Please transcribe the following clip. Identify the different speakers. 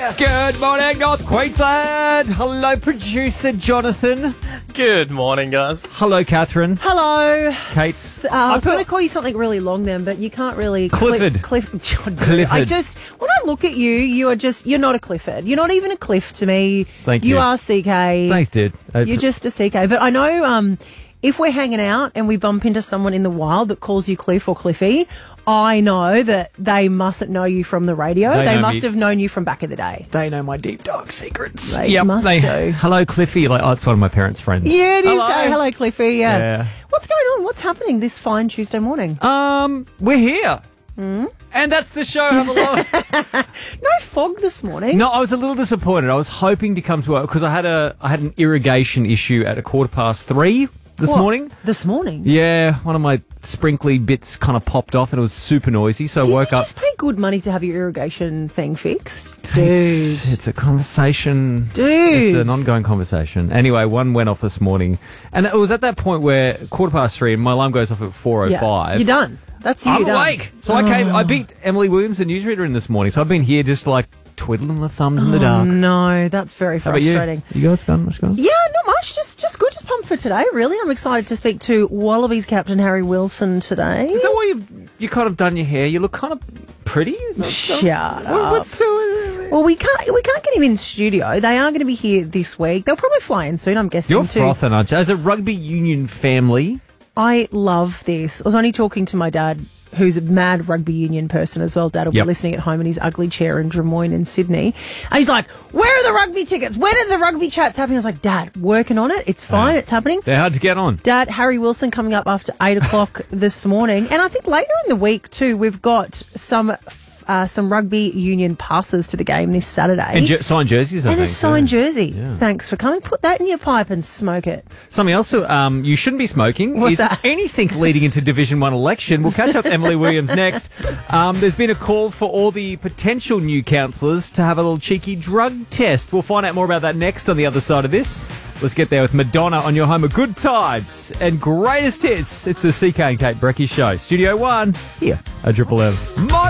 Speaker 1: Good morning, North Queensland. Hello, producer Jonathan.
Speaker 2: Good morning, guys.
Speaker 1: Hello, Catherine.
Speaker 3: Hello.
Speaker 1: Kate.
Speaker 3: I was going to call you something really long then, but you can't really...
Speaker 1: Clifford.
Speaker 3: Clifford.
Speaker 1: Clifford.
Speaker 3: When I look at you, you're not a Clifford. You're not even a Cliff to me.
Speaker 1: Thank you.
Speaker 3: You are CK.
Speaker 1: Thanks, dude.
Speaker 3: You're just a CK. But I know if we're hanging out and we bump into someone in the wild that calls you Cliff or Cliffy, I know that they mustn't know you from the radio. They must have known you from back in the day.
Speaker 1: They know my deep, dark secrets.
Speaker 3: They must do.
Speaker 1: Hello, Cliffy. Like, it's one of my parents' friends.
Speaker 3: Yeah, it is.
Speaker 1: Hello.
Speaker 3: Hello, Cliffy.
Speaker 1: Yeah.
Speaker 3: What's going on? What's happening this fine Tuesday morning?
Speaker 1: We're here. And that's the show. Have a look.
Speaker 3: No fog this morning.
Speaker 1: No, I was a little disappointed. I was hoping to come to work because I had an irrigation issue at 3:15 this morning.
Speaker 3: This morning?
Speaker 1: Yeah, one of my sprinkly bits kind of popped off and it was super noisy, so I woke up.
Speaker 3: Just pay good money to have your irrigation thing fixed? Dude.
Speaker 1: It's a conversation.
Speaker 3: Dude.
Speaker 1: It's an ongoing conversation. Anyway, one went off this morning, and it was at that point where 3:15 and my alarm goes off at 4:05.
Speaker 3: Yeah. You're done. That's you.
Speaker 1: I'm
Speaker 3: done.
Speaker 1: awake. So I beat Emily Williams, the newsreader, in this morning, so I've been here just like twiddling the thumbs in the dark.
Speaker 3: No, that's very
Speaker 1: How about
Speaker 3: frustrating.
Speaker 1: You guys gone? What's going on?
Speaker 3: Yeah, not much. Just good. Just pumped for today, really. I'm excited to speak to Wallabies captain Harry Wilson today.
Speaker 1: Is that why you kind of done your hair? You look kind of pretty.
Speaker 3: Shut up.
Speaker 1: What's
Speaker 3: Well, we can't get him in studio. They are going to be here this week. They'll probably fly in soon, I'm guessing.
Speaker 1: You're
Speaker 3: too.
Speaker 1: frothing, aren't you? As a rugby union family.
Speaker 3: I love this. I was only talking to my dad, who's a mad rugby union person as well. Dad will be listening at home in his ugly chair in Drummoyne in Sydney. And he's like, where are the rugby tickets? When are the rugby chats happening? I was like, Dad, working on it. It's fine. It's happening.
Speaker 1: They're hard to get on.
Speaker 3: Dad, Harry Wilson coming up after 8 o'clock this morning. And I think later in the week too, we've got some rugby union passes to the game this Saturday.
Speaker 1: And signed jerseys, I think.
Speaker 3: And a signed jersey.
Speaker 1: Yeah.
Speaker 3: Thanks for coming. Put that in your pipe and smoke it.
Speaker 1: Something else you shouldn't be smoking
Speaker 3: What's
Speaker 1: is
Speaker 3: that?
Speaker 1: anything leading into Division 1 election. We'll catch up with Emily Williams next. There's been a call for all the potential new councillors to have a little cheeky drug test. We'll find out more about that next on the other side of this. Let's get there with Madonna on your home of good tides and greatest hits. It's the CK and Kate Brecky Show. Studio 1 here at Triple M.